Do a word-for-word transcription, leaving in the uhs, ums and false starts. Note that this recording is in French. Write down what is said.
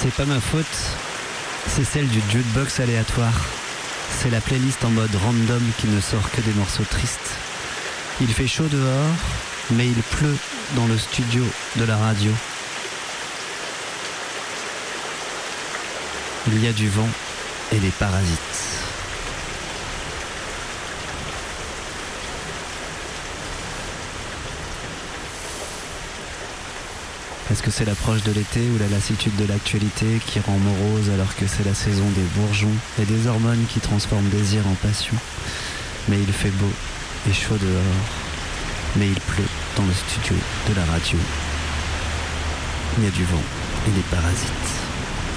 C'est pas ma faute, c'est celle du jukebox aléatoire. C'est la playlist en mode random qui ne sort que des morceaux tristes. Il fait chaud dehors, mais il pleut dans le studio de la radio. Il y a du vent et des parasites. Est-ce que c'est l'approche de l'été ou la lassitude de l'actualité qui rend morose alors que c'est la saison des bourgeons et des hormones qui transforment désir en passion? Mais il fait beau et chaud dehors, mais il pleut dans le studio de la radio. Il y a du vent et des parasites.